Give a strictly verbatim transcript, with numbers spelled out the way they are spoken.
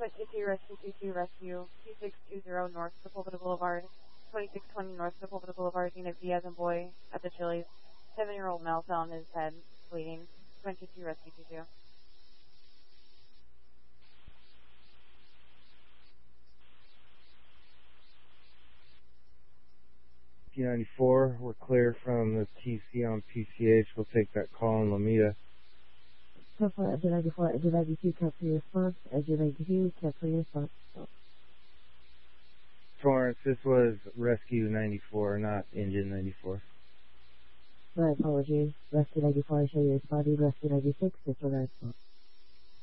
twenty-two, Rescue two two, Rescue two six two zero North Sepulveda Boulevard, twenty-six twenty North Sepulveda Boulevard, Unit B as in boy, at the Chili's. Seven-year-old male fell on his head, bleeding. twenty-two, Rescue two two. P ninety-four, we're clear from the T C on P C H. We'll take that call in Lomita. So far, Edge ninety-four, Edge ninety-two, cancel your response. Edge ninety-two, cancel your response. Torrance, this was Rescue ninety-four, not Engine ninety-four. My apologies. Rescue ninety-four, I show you responding. Rescue ninety-six, disregard response.